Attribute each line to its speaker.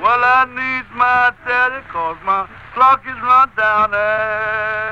Speaker 1: Well, I need my daddy 'cause my clock is run down.